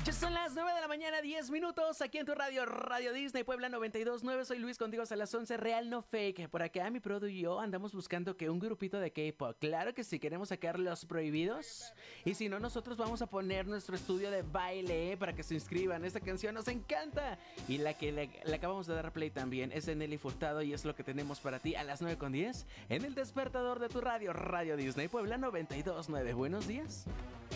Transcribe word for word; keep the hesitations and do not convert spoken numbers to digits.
Ya son las nueve de la mañana, diez minutos, aquí en tu radio, Radio Disney Puebla noventa y dos punto nueve. Soy Luis, contigo hasta las once, real no fake. Por acá mi produ y yo andamos buscando que un grupito de K-pop. Claro que sí, queremos sacar Los Prohibidos. Y si no, nosotros vamos a poner nuestro estudio de baile, ¿eh? Para que se inscriban. Esta canción nos encanta. Y la que le, le acabamos de dar play también es de Nelly Furtado. Y es lo que tenemos para ti a las nueve con diez en el despertador de tu radio, Radio Disney Puebla noventa y dos punto nueve. Buenos días.